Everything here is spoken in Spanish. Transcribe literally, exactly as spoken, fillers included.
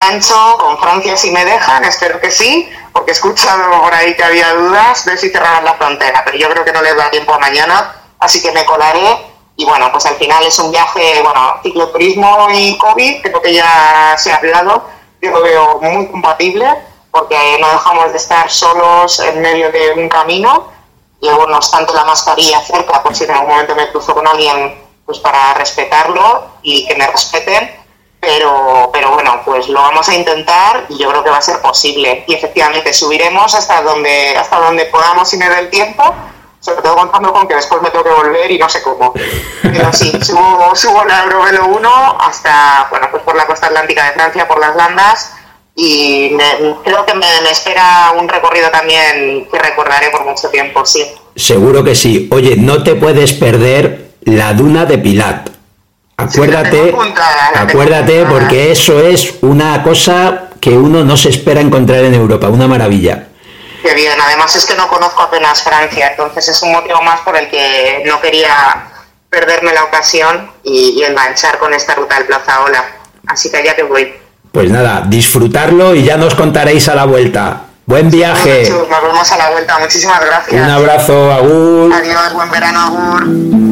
engancho con Francia si me dejan, espero que sí, porque he escuchado por ahí que había dudas de si cerraran la frontera, pero yo creo que no les da tiempo a mañana, así que me colaré. Y bueno, pues al final es un viaje, bueno, cicloturismo y COVID, creo que ya se ha hablado, yo lo veo muy compatible, porque no dejamos de estar solos en medio de un camino. Llevo no obstante la mascarilla cerca, por si en algún momento me cruzo con alguien, pues para respetarlo y que me respeten, pero, pero bueno, pues lo vamos a intentar y yo creo que va a ser posible. Y efectivamente subiremos hasta donde, hasta donde podamos y me dé el tiempo, sobre todo contando con que después me tengo que volver y no sé cómo. Pero sí, subo, subo la Eurovelo uno hasta, bueno, pues por la costa atlántica de Francia, por las Landas, y me, creo que me, me espera un recorrido también que recordaré por mucho tiempo, sí. Seguro que sí. Oye, no te puedes perder la duna de Pilat. Acuérdate, sí, puntada, acuérdate porque eso es una cosa que uno no se espera encontrar en Europa, una maravilla. Qué bien, además es que no conozco apenas Francia, entonces es un motivo más por el que no quería perderme la ocasión y, y enganchar con esta ruta del Plazaola. Así que allá que voy. Pues nada, disfrutarlo y ya nos contaréis a la vuelta. Buen viaje. Nos vemos a la vuelta, muchísimas gracias. Un abrazo, agur. Adiós, buen verano, agur.